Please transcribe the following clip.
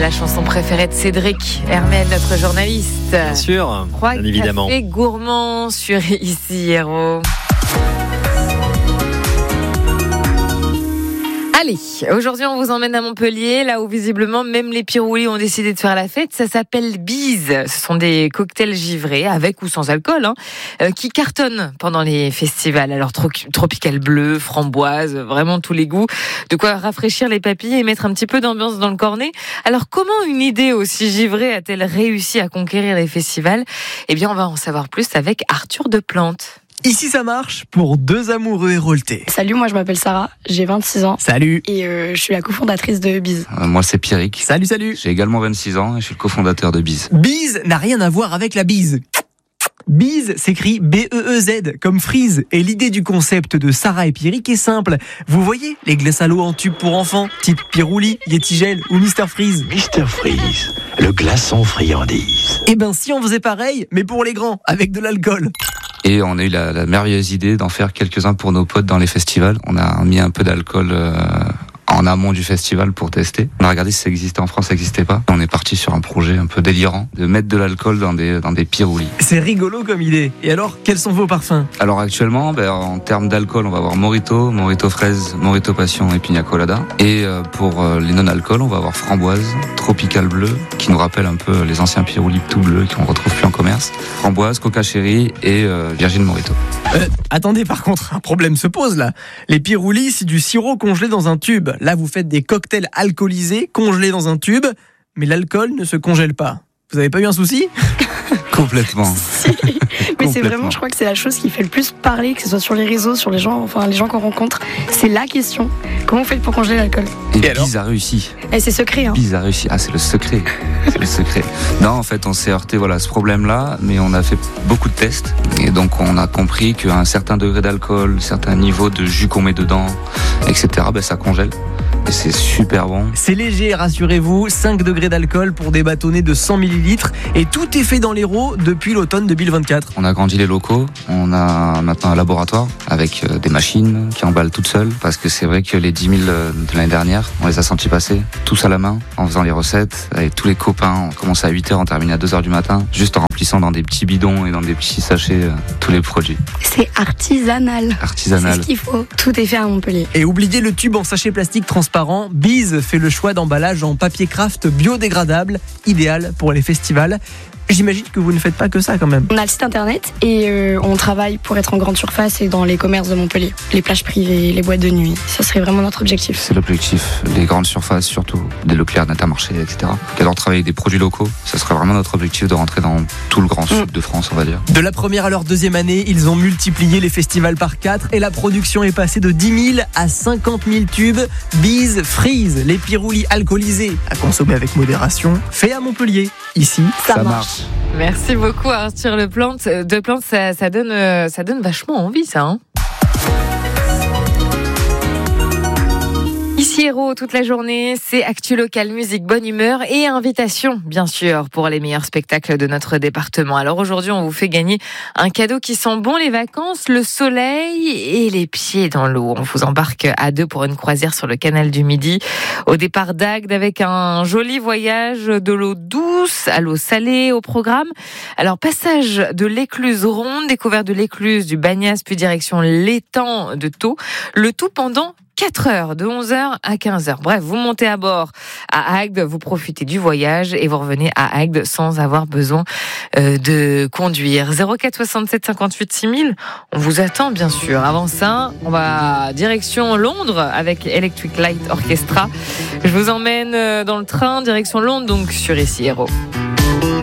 la chanson préférée de Cédric Hermel, notre journaliste. Bien sûr, bien évidemment. Café gourmand sur Ici Héros. Allez, aujourd'hui on vous emmène à Montpellier, là où visiblement même les piroulis ont décidé de faire la fête. Ça s'appelle Bise. Ce sont des cocktails givrés, avec ou sans alcool, qui cartonnent pendant les festivals. Alors tropical bleu, framboise, vraiment tous les goûts. De quoi rafraîchir les papilles et mettre un petit peu d'ambiance dans le cornet. Alors comment une idée aussi givrée a-t-elle réussi à conquérir les festivals ? Eh bien on va en savoir plus avec Arthur Deplante. Ici ça marche pour deux amoureux héroltés. Salut, moi je m'appelle Sarah, j'ai 26 ans. Salut. Et je suis la cofondatrice de Bise. Moi c'est Pierrick. Salut. J'ai également 26 ans et je suis le cofondateur de Bise. Bise n'a rien à voir avec la bise. Bise s'écrit B-E-E-Z comme Freeze. Et l'idée du concept de Sarah et Pierrick est simple. Vous voyez les glaces à l'eau en tube pour enfants, type Pirouli, Yeti Gel ou Mr Freeze. Mr Freeze, le glaçon friandise. Eh ben si on faisait pareil, mais pour les grands, avec de l'alcool. Et on a eu la merveilleuse idée d'en faire quelques-uns pour nos potes dans les festivals. On a mis un peu d'alcool en amont du festival pour tester. On a regardé si ça existait en France, ça n'existait pas. On est parti sur un projet un peu délirant de mettre de l'alcool dans des piroulis. C'est rigolo comme idée. Et alors, quels sont vos parfums ? Alors actuellement, en termes d'alcool, on va avoir Morito fraise, Morito passion et pina colada. Et pour les non-alcool, on va avoir framboise, tropical bleu, qui nous rappelle un peu les anciens piroulis tout bleus qu'on retrouve plus en commerce. Framboise, coca cherry et Virgin Morito. Attendez, par contre, un problème se pose là. Les piroulis, c'est du sirop congelé dans un tube. Là, vous faites des cocktails alcoolisés congelés dans un tube, mais l'alcool ne se congèle pas. Vous avez pas eu un souci ? Complètement. Si. Mais c'est vraiment, je crois que c'est la chose qui fait le plus parler, que ce soit sur les réseaux, sur les gens qu'on rencontre. C'est la question. Comment vous faites pour congeler l'alcool ? Et alors Bise a réussi. Et c'est secret, hein. Bise a réussi. Ah, c'est le secret. C'est le secret. Non, en fait, on s'est heurté à ce problème-là, mais on a fait beaucoup de tests. Et donc, on a compris qu'à un certain degré d'alcool, certain niveau de jus qu'on met dedans, etc., ça congèle. Et c'est super bon. C'est léger, rassurez-vous, 5 degrés d'alcool pour des bâtonnets de 100 ml et tout est fait dans l'Hérault depuis l'automne 2024. On a grandi les locaux, on a maintenant un laboratoire avec des machines qui emballent toutes seules parce que c'est vrai que les 10 000 de l'année dernière, on les a sentis passer tous à la main en faisant les recettes avec tous les copains. On commençait à 8h, on terminait à 2h du matin, juste en remplissant dans des petits bidons et dans des petits sachets tous les produits. C'est artisanal. C'est ce qu'il faut. Tout est fait à Montpellier. Et oubliez le tube en sachet plastique transparent. Bise fait le choix d'emballage en papier craft biodégradable, idéal pour les festivals. J'imagine que vous ne faites pas que ça quand même. On a le site internet et on travaille pour être en grande surface et dans les commerces de Montpellier. Les plages privées, les boîtes de nuit, ça serait vraiment notre objectif. C'est l'objectif, les grandes surfaces surtout, des Leclerc, d'Intermarché, etc. Qui adorent travailler avec des produits locaux, ça serait vraiment notre objectif de rentrer dans tout le grand sud de France, on va dire. De la première à leur deuxième année, ils ont multiplié les festivals par 4 et la production est passée de 10 000 à 50 000 tubes. Bise Freeze, les piroulis alcoolisés à consommer avec modération, fait à Montpellier. Ici, ça marche. Merci beaucoup Arthur Deplante, ça donne vachement envie ça, hein. Ici Héros toute la journée, c'est actu local, musique, bonne humeur et invitation bien sûr pour les meilleurs spectacles de notre département. Alors aujourd'hui on vous fait gagner un cadeau qui sent bon les vacances, le soleil et les pieds dans l'eau. On vous embarque à 2 pour une croisière sur le canal du Midi au départ d'Agde avec un joli voyage de l'eau douce à l'eau salée au programme. Alors passage de l'écluse ronde, découverte de l'écluse du Bagnas puis direction l'étang de Thau, le tout pendant 4 heures, de 11h à 15h. Bref, vous montez à bord à Agde, vous profitez du voyage et vous revenez à Agde sans avoir besoin de conduire. 04 67 58 6000, on vous attend bien sûr. Avant ça, on va direction Londres avec Electric Light Orchestra. Je vous emmène dans le train direction Londres, donc sur Ici Héros.